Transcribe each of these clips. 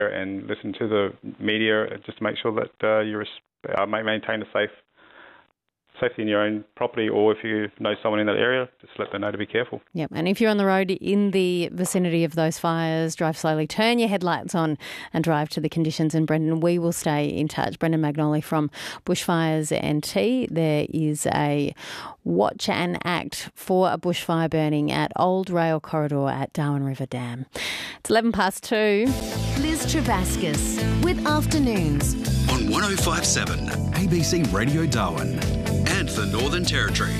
and listen to the media just to make sure that you maintain a safety in your own property, or if you know someone in that area, just let them know to be careful. Yep, and if you're on the road in the vicinity of those fires, drive slowly, turn your headlights on and drive to the conditions. And Brendan, we will stay in touch. Brendan Magnoli from Bushfires NT. There is a watch and act for a bushfire burning at Old Rail Corridor at Darwin River Dam. It's 2:11. Liz Travascus with Afternoons on 105.7 ABC Radio Darwin and the Northern Territory.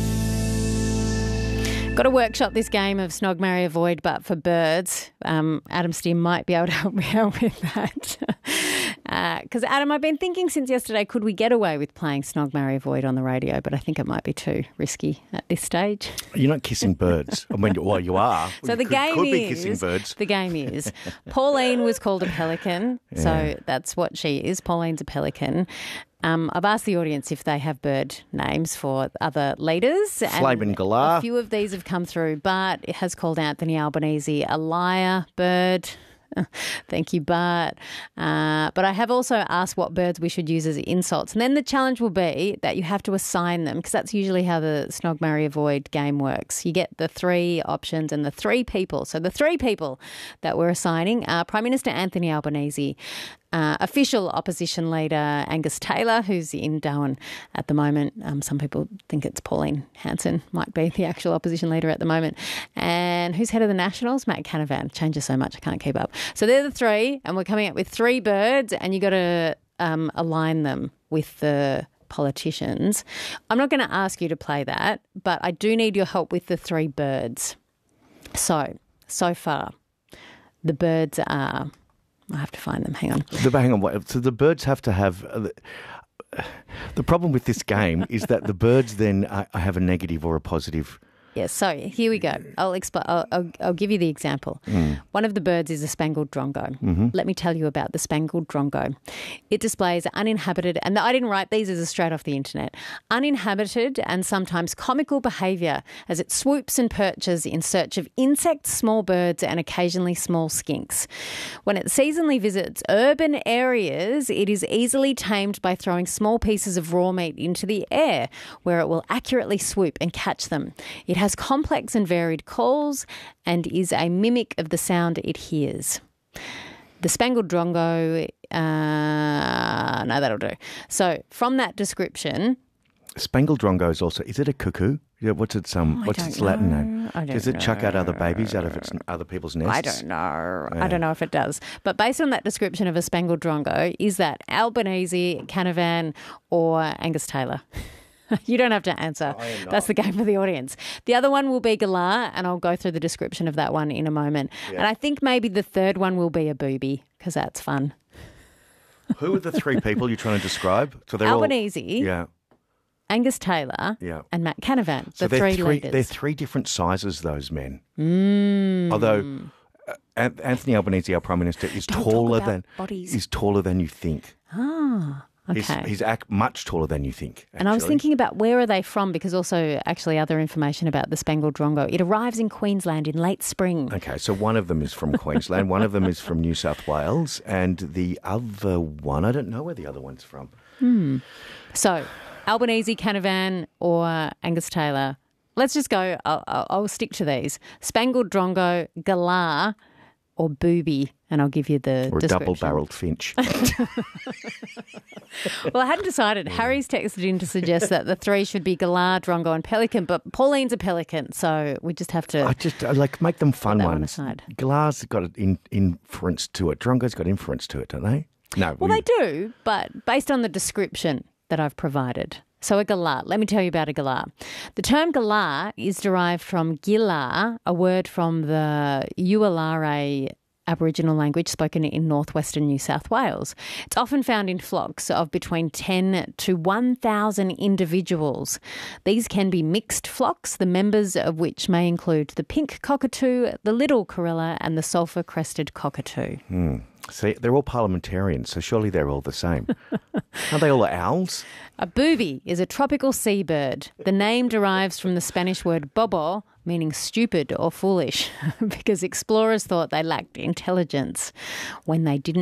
Got to workshop this game of Snog, Marry, Avoid, but for birds. Adam Steer might be able to help me out with that. Because, Adam, I've been thinking since yesterday, could we get away with playing Snog, Marry, Avoid on the radio? But I think it might be too risky at this stage. You're not kissing birds. I mean, well, you are. So the game could is... be kissing birds. The game is... Pauline was called a pelican, so that's what she is. Pauline's a pelican. I've asked the audience if they have bird names for other leaders. Flamin' Galah. A few of these have come through, but it has called Anthony Albanese a liar bird. Thank you, Bart. But I have also asked what birds we should use as insults. And then the challenge will be that you have to assign them, because that's usually how the Snog, Marry, Avoid game works. You get the three options and the three people. So the three people that we're assigning are Prime Minister Anthony Albanese, official opposition leader Angus Taylor, who's in Darwin at the moment. Some people think it's Pauline Hanson might be the actual opposition leader at the moment. And who's head of the Nationals? Matt Canavan. Changes so much I can't keep up. So they're the three, and we're coming up with three birds, and you got to align them with the politicians. I'm not going to ask you to play that, but I do need your help with the three birds. So far, the birds are... I have to find them. Hang on. Hang on. So the birds have to have... the problem with this game is that the birds then have a negative or a positive... Yes, so here we go. I'll give you the example. One of the birds is a spangled drongo. Mm-hmm. Let me tell you about the spangled drongo. It displays uninhabited, and I didn't write these, as straight off the internet, uninhabited and sometimes comical behaviour as it swoops and perches in search of insects, small birds and occasionally small skinks. When it seasonally visits urban areas, it is easily tamed by throwing small pieces of raw meat into the air, where it will accurately swoop and catch them. It has complex and varied calls and is a mimic of the sound it hears. The spangled drongo, no, that'll do. So from that description... Spangled drongo is also, is it a cuckoo? Yeah, what's its Latin name? Does it chuck out other babies out of other people's nests? I don't know. Yeah. I don't know if it does. But based on that description of a spangled drongo, is that Albanese, Canavan or Angus Taylor? You don't have to answer. That's the game for the audience. The other one will be Galah, and I'll go through the description of that one in a moment. Yeah. And I think maybe the third one will be a booby, because that's fun. Who are the three people you're trying to describe? So they're Albanese, Angus Taylor, and Matt Canavan, the three leaders. They're three different sizes, those men. Although Anthony Albanese, our Prime Minister, is taller than you think. Ah. Okay. He's much taller than you think, actually. And I was thinking about where are they from, because also actually other information about the spangled drongo. It arrives in Queensland in late spring. Okay, so one of them is from Queensland, one of them is from New South Wales, and the other one, I don't know where the other one's from. So Albanese, Canavan or Angus Taylor. Let's just go, I'll stick to these. Spangled drongo, Galah or booby, and I'll give you the or a description. Double-barrelled finch. Well, I hadn't decided. Harry's texted in to suggest that the three should be Galah, drongo and pelican, but Pauline's a pelican, so we just have to... I make them fun ones. One Galah's got an inference to it. Drongo's got inference to it, don't they? No. Well, they do, but based on the description that I've provided. So a galah, let me tell you about a galah. The term galah is derived from gila, a word from the Uwalare Aboriginal language spoken in northwestern New South Wales. It's often found in flocks of between 10 to 1,000 individuals. These can be mixed flocks, the members of which may include the pink cockatoo, the little corella and the sulphur-crested cockatoo. See, they're all parliamentarians, so surely they're all the same. Aren't they all owls? A booby is a tropical seabird. The name derives from the Spanish word bobo, meaning stupid or foolish, because explorers thought they lacked intelligence when they didn't